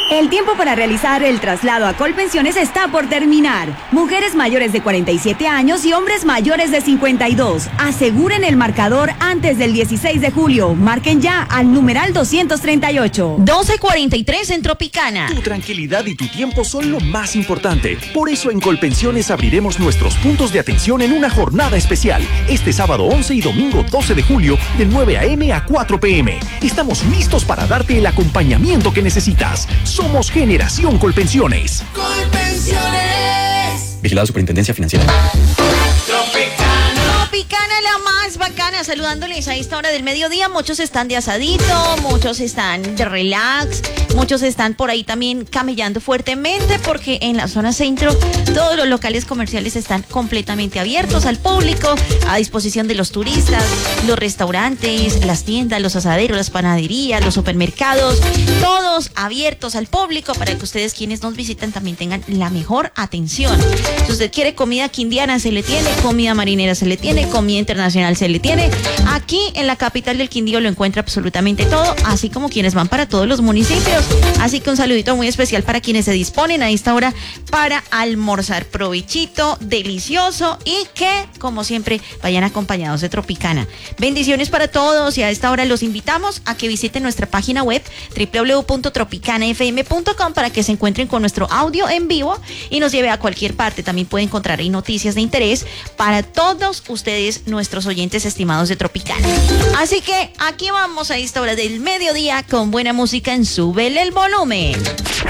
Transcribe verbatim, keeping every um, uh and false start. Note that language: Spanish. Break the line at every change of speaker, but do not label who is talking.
El tiempo para realizar el traslado a Colpensiones está por terminar. Mujeres mayores de cuarenta y siete años y hombres mayores de cincuenta y dos. Aseguren el marcador antes del dieciséis de julio. Marquen ya al numeral doscientos treinta y ocho.
doce cuarenta y tres en Tropicana.
Tu tranquilidad y tu tiempo son lo más importante. Por eso en Colpensiones abriremos nuestros puntos de atención en una jornada especial. Este sábado once y domingo doce de julio de nueve a eme a cuatro pe eme. Estamos listos para darte el acompañamiento que necesitas. Somos Generación Colpensiones.
Colpensiones.
Vigilado Superintendencia Financiera.
Tropicana.
Tropicana, la más bacana, saludándoles a esta hora del mediodía. Muchos están de asadito, muchos están de relax, muchos están por ahí también camellando fuertemente porque en la zona centro todos los locales comerciales están completamente abiertos al público, a disposición de los turistas, los restaurantes, las tiendas, los asaderos, las panaderías, los supermercados, todos abiertos al público para que ustedes quienes nos visitan también tengan la mejor atención. Si usted quiere comida quindiana, se le tiene, comida marinera se le tiene, comida internacional se le tiene. Aquí en la capital del Quindío lo encuentra absolutamente todo, así como quienes van para todos los municipios. Así que un saludito muy especial para quienes se disponen a esta hora para almorzar. Provechito, delicioso y que, como siempre, vayan acompañados de Tropicana. Bendiciones para todos y a esta hora los invitamos a que visiten nuestra página web doble u doble u doble u punto tropicana f m punto com para que se encuentren con nuestro audio en vivo y nos lleve a cualquier parte. También pueden encontrar ahí noticias de interés para todos ustedes, nuestros oyentes estimados de Tropicana. Así que aquí vamos a esta hora del mediodía con buena música en Súbele el Volumen.